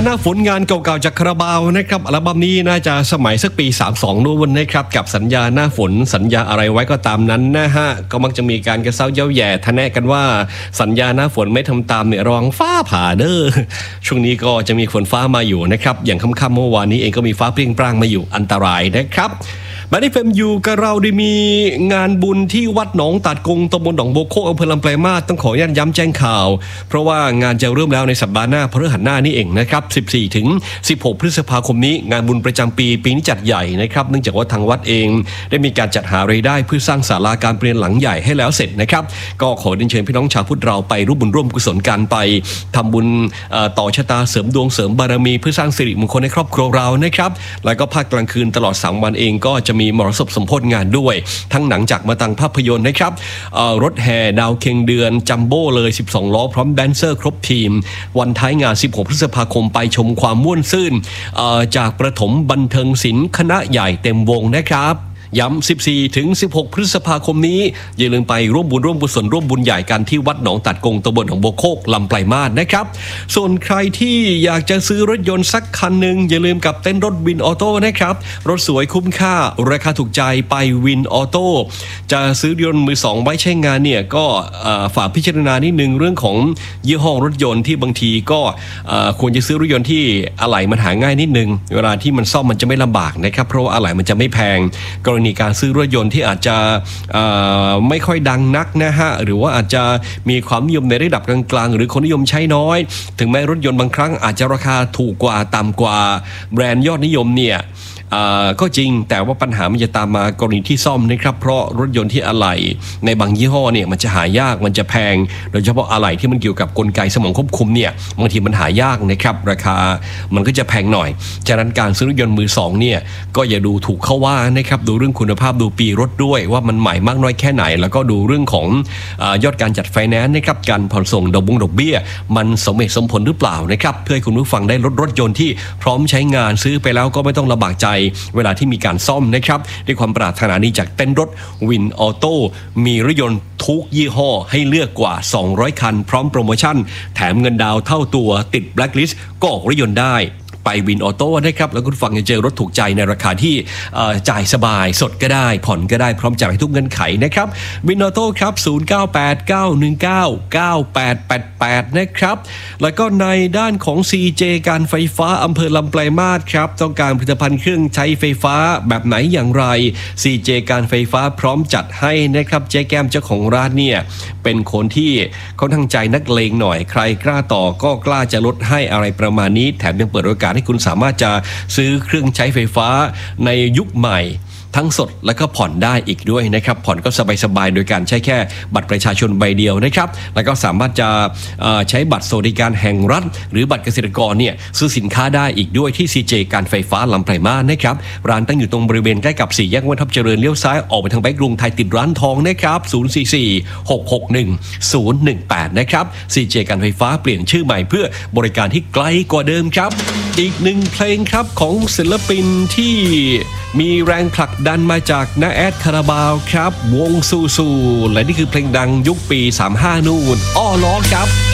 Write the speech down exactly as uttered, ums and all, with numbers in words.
หน้าฝนงานเก่าๆจากคาราบาวนะครับอัลบั้มนี้น่าจะสมัยสักปีสามสิบสองนู่นนะครับกับสัญญาหน้าฝนสัญญาอะไรไว้ก็ตามนั้นนะฮะก็มักจะมีการกระเซ้าเย้าแย่ทะแนะกันว่าสัญญาหน้าฝนไม่ทำตามเนี่ยระวังฟ้าผ่าเด้อช่วงนี้ก็จะมีฝนฟ้ามาอยู่นะครับอย่างค่ำๆเมื่อวานนี้เองก็มีฟ้าเปรี้ยงปร้างมาอยู่อันตรายนะครับมาได้เฟมอยู่กับเราได้มีงานบุญที่วัดหนองตัดกงตำบลหนองโบโคอำเภอลำปลายมาศต้องขออนุญาตย้ำแจ้งข่าวเพราะว่างานจะเริ่มแล้วในสัปดาห์หน้าพฤหัสหน้านี่เองนะครับสิบสี่ถึงสิบหกพฤษภาคมนี้งานบุญประจำปีปีนี้จัดใหญ่นะครับเนื่องจากว่าทางวัดเองได้มีการจัดหารายได้เพื่อสร้างศาลาการเปลี่ยนหลังใหญ่ให้แล้วเสร็จนะครับก็ขอเรียนเชิญพี่น้องชาวพุทธเราไปร่วมบุญร่วมกุศลกันไปทำบุญต่อชะตาเสริมดวงเสริมบารมีเพื่อสร้างสิริมงคลในครอบครัวเรานะครับแล้วก็ภาคกลางคืนตลอดสามวันเองก็จะมีมรสพสมโภชงานด้วยทั้งหนังจากมาตังภาพยนตร์นะครับรถแห่ดาวเค็งเดือนจัมโบ้เลยสิบสองล้อพร้อมแดนเซอร์ครบทีมวันท้ายงานสิบหกพฤษภาคมไปชมความม่วนซื่นจากประถมบันเทิงศิลป์คณะใหญ่เต็มวงนะครับย้ำสิบสี่ถึงสิบหกพฤษภาคมนี้อย่าลืมไปร่วมบุญร่วมกุศลร่วมบุญใหญ่กันที่วัดหนองตัดกงตำบลหนองโบโคกลำปลายมาศนะครับส่วนใครที่อยากจะซื้อรถยนต์สักคันหนึ่งอย่าลืมกับเต้นรถวินออโต้นะครับรถสวยคุ้มค่าราคาถูกใจไปวินออโต้จะซื้อรถยนต์มือสองไว้ใช้งานเนี่ยก็ฝากพิจารณานิดนึงเรื่องของยี่ห้อรถยนต์ที่บางทีก็ควรจะซื้อรถยนต์ที่อะไหล่มันหาง่ายนิดนึงเวลาที่มันซ่อมมันจะไม่ลำบากนะครับเพราะว่าอะไหล่มันจะไม่แพงกรณีการซื้อรถยนต์ที่อาจจะไม่ค่อยดังนักนะฮะหรือว่าอาจจะมีความนิยมในระดับกลางๆหรือคนนิยมใช้น้อยถึงแม้รถยนต์บางครั้งอาจจะราคาถูกกว่าต่ำกว่าแบรนด์ยอดนิยมเนี่ยก็จริงแต่ว่าปัญหามันจะตามมากรณีที่ซ่อมนะครับเพราะรถยนต์ที่อะไหล่ในบางยี่ห้อเนี่ยมันจะหายากมันจะแพงโดยเฉพาะอะไหล่ที่มันเกี่ยวกับกลไกสมองควบคุมเนี่ยบางทีมันหายากนะครับราคามันก็จะแพงหน่อยฉะนั้นการซื้อรถยนต์มือสองเนี่ยก็อย่าดูถูกเข้าว่านะครับดูเรื่องคุณภาพดูปีรถด้วยว่ามันใหม่มากน้อยแค่ไหนแล้วก็ดูเรื่องของยอดการจัดไฟแนนซ์นะครับการผ่อนส่งดอกบุ้งดอกเบี้ยมันสมเหตุสมผลหรือเปล่านะครับเพื่อให้คุณผู้ฟังได้รถรถยนต์ที่พร้อมใช้งานซื้อไปแล้วก็ไม่ต้องลำบากใจเวลาที่มีการซ่อมนะครับด้วยความปรารถนานี้จากเต้นรถวินออโต้มีรถยนต์ทุกยี่ห้อให้เลือกกว่าสองร้อยคันพร้อมโปรโมชั่นแถมเงินดาวเท่าตัวติดแบล็คลิสต์ก็ออกรถยนต์ได้ไปวินออโต้นะครับแล้วคุณฟังจะเจอรถถูกใจในราคาที่จ่ายสบายสดก็ได้ผ่อนก็ได้พร้อมจ่ายทุกเงื่อนไขนะครับวินออโต้ครับศูนย์ เก้า แปด เก้า หนึ่ง เก้า เก้า แปด แปด แปดนะครับแล้วก็ในด้านของ ซี เจ การไฟฟ้าอำเภอลำปลายมาศครับต้องการผลิตภัณฑ์เครื่องใช้ไฟฟ้าแบบไหนอย่างไร ซี เจ การไฟฟ้าพร้อมจัดให้นะครับเจ๊แก้มเจ้าของร้านเนี่ยเป็นคนที่เขาทั้งใจนักเลงหน่อยใครกล้าต่อก็กล้าจะลดให้อะไรประมาณนี้แถมยังเปิดโอกาสให้คุณสามารถจะซื้อเครื่องใช้ไฟฟ้าในยุคใหม่ทั้งสดแล้วก็ผ่อนได้อีกด้วยนะครับผ่อนก็สบายๆโดยการใช้แค่บัตรประชาชนใบเดียวนะครับแล้วก็สามารถจะใช้บัตรสวัสดิการแห่งรัฐหรือบัตรเกษตรกรเนี่ยซื้อสินค้าได้อีกด้วยที่ ซี เจ การไฟฟ้าลำปลายมาศนะครับร้านตั้งอยู่ตรงบริเวณใกล้กับสี่แยกวัดทับเจริญเลี้ยวซ้ายออกไปทางไปกรุงไทยติดร้านทองนะครับศูนย์ สี่ สี่ หก หก หนึ่ง ศูนย์ หนึ่ง แปดนะครับ ซี เจ การไฟฟ้าเปลี่ยนชื่อใหม่เพื่อบริการที่ไกลกว่าเดิมครับอีกหนึ่งเพลงครับของศิลปินที่มีแรงผลักดันมาจากน้าแอดคาราบาวครับวงซูซูและนี่คือเพลงดังยุคปีสามสิบห้านู่นอ้อล้อครับ